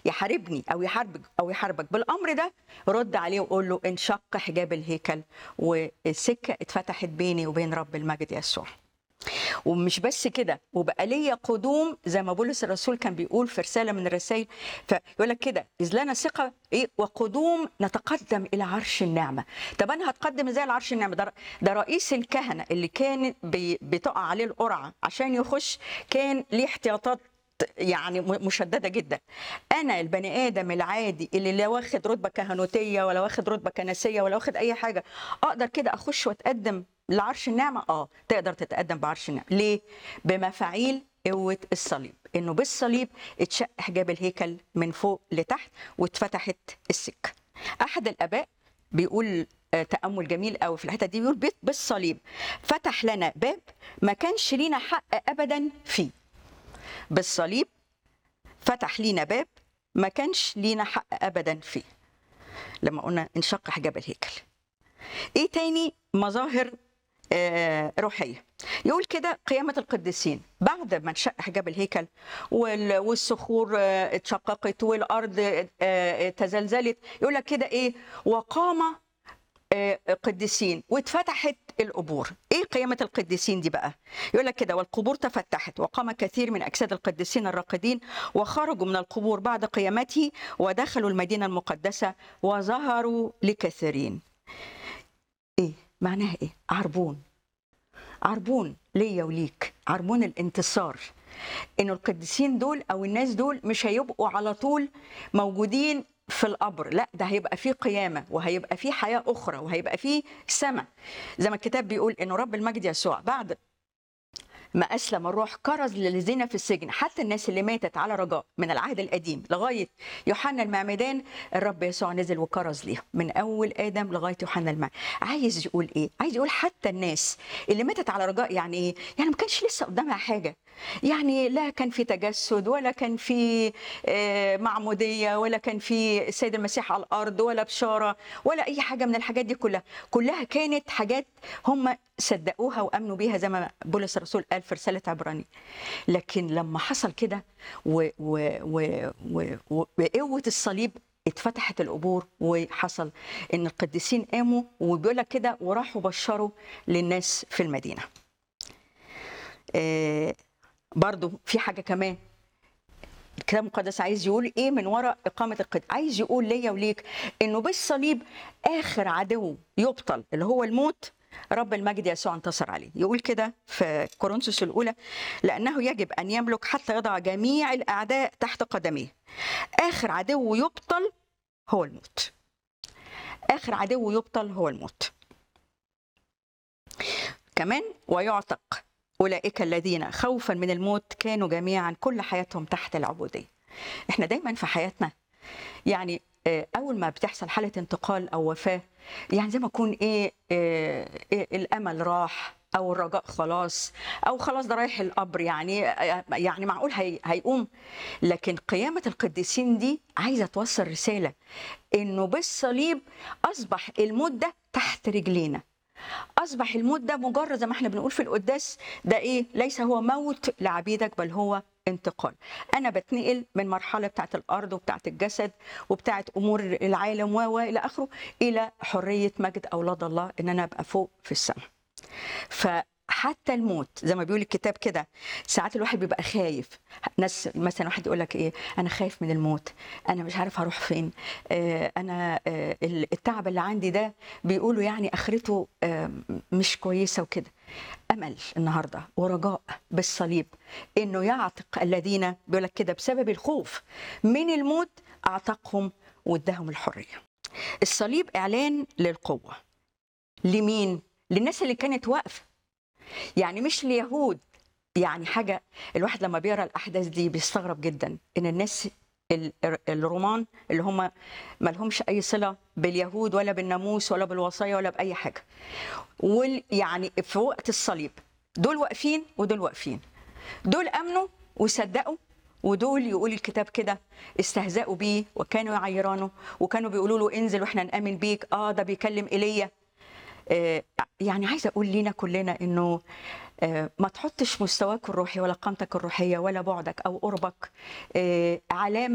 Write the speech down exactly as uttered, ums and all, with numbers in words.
يحاربني او يحاربك او يحاربك بالامر ده، رد عليه وقول له انشق حجاب الهيكل والسكه اتفتحت بيني وبين رب المجد يسوع. ومش بس كده، وبقى ليا قدوم زي ما بولس الرسول كان بيقول في رساله من الرسائل، فيقول لك كده اذ لنا ثقه ايه وقدوم نتقدم الى عرش النعمه. طب انا هتقدم ازاي لعرش النعمه؟ ده ده رئيس الكهنه اللي كان بي- بتقع عليه القرعه عشان يخش، كان ليه احتياطات يعني مشدده جدا. انا البني ادم العادي اللي لا واخد رتبه كهنوتيه ولا واخد رتبه كنسيه ولا واخد اي حاجه، اقدر كده اخش واتقدم لعرش النعمه؟ اه تقدر تتقدم بعرش النعمه. ليه؟ بمفاعيل قوه الصليب، انه بالصليب اتشق حجاب الهيكل من فوق لتحت واتفتحت السكه. احد الاباء بيقول آه، تامل جميل قوي في الحته دي، بيقول بيت بالصليب فتح لنا باب ما كانش لينا حق ابدا فيه. بالصليب فتح لينا باب ما كانش لينا حق ابدا فيه لما قلنا انشق حجاب الهيكل. ايه تاني مظاهر آه روحيه؟ يقول كده قيامه القديسين بعد ما انشق حجاب الهيكل وال- والصخور آه اتشققت والارض آه تزلزلت، يقول لك كده ايه وقام آه، قديسين واتفتحت القبور. ايه قيامه القديسين دي بقى؟ يقول لك كده والقبور تفتحت وقام كثير من اجساد القديسين الراقدين وخرجوا من القبور بعد قيامته ودخلوا المدينه المقدسه وظهروا لكثيرين. ايه معناها؟ ايه؟ عربون، عربون ليا وليك، عربون الانتصار. ان القديسين دول او الناس دول مش هيبقوا على طول موجودين في القبر، لا ده هيبقى فيه قيامه وهيبقى فيه حياه اخرى وهيبقى فيه سماء. زي ما الكتاب بيقول انه رب المجد يسوع بعد ما أسلم الروح كرز للذين في السجن، حتى الناس اللي ماتت على رجاء من العهد القديم لغاية يوحنا المعمدان، الرب يسوع نزل وكرز ليهم من أول آدم لغاية يوحنا المعمدان. عايز يقول إيه؟ عايز يقول حتى الناس اللي ماتت على رجاء، يعني إيه؟ يعني ما كانش لسه قدامها حاجة، يعني لا كان في تجسد ولا كان في آه، معمودية ولا كان في السيد المسيح على الأرض ولا بشارة ولا أي حاجة من الحاجات دي كلها. كلها كانت حاجات هم صدقوها وامنوا بيها زي ما بولس الرسول قال في رساله عبراني. لكن لما حصل كده و- و- و- و- وبقوه الصليب اتفتحت القبور وحصل ان القديسين قاموا، وبيقول لك كده وراحوا بشروا للناس في المدينه. آه، برضو في حاجه كمان الكتاب المقدس عايز يقول ايه من وراء اقامه القدس. عايز يقول ليا وليك انه بالصليب اخر عدو يبطل اللي هو الموت، رب المجد يسوع انتصر عليه. يقول كده في كورنثوس الاولى لانه يجب ان يملك حتى يضع جميع الاعداء تحت قدميه. اخر عدو يبطل هو الموت، اخر عدو يبطل هو الموت. كمان ويعتق اولئك الذين خوفا من الموت كانوا جميعا كل حياتهم تحت العبوديه. احنا دايما في حياتنا يعني آه، اول ما بتحصل حاله انتقال او وفاه، يعني زي ما يكون ايه, إيه, إيه الامل راح او الرجاء خلاص او خلاص ده رايح القبر، يعني آه، يعني معقول هي هيقوم. لكن قيامه القديسين دي عايزه توصل رساله انه بالصليب اصبح الموت ده تحت رجلينا، اصبح الموت ده مجرد زي ما احنا بنقول في القداس ده ايه، ليس هو موت لعبيدك بل هو انتقال. انا بتنقل من مرحله بتاعت الارض وبتاعت الجسد وبتاعت امور العالم و الى اخره الى حريه مجد اولاد الله، ان انا ابقى فوق في السماء. فحتى الموت زي ما بيقول الكتاب كده ساعات الواحد بيبقى خايف. ناس مثلا واحد يقول لك ايه انا خايف من الموت، انا مش عارف هروح فين، آه انا آه التعب اللي عندي ده بيقولوا يعني اخرته آه مش كويسه وكده. امل النهارده ورجاء بالصليب انه يعتق الذين بيقول لك كده بسبب الخوف من الموت اعتقهم واداهم الحريه. الصليب اعلان للقوه. لمين؟ للناس اللي كانت واقفه، يعني مش اليهود. يعني حاجه الواحد لما بيقرا الاحداث دي بيستغرب جدا ان الناس ال- الرومان اللي هم ما لهمش اي صله باليهود ولا بالناموس ولا بالوصايا ولا باي حاجه، وال يعني في وقت الصليب دول واقفين ودول واقفين، دول امنوا وصدقوا ودول يقول الكتاب كده استهزأوا بيه وكانوا يعيرانه وكانوا بيقولوا له انزل واحنا نآمن بيك. اه ده بيكلم ايليا. آه يعني عايزه اقول لينا كلنا انه آه ما تحطش مستواك الروحي ولا قامتك الروحيه ولا بعدك او قربك آه علامه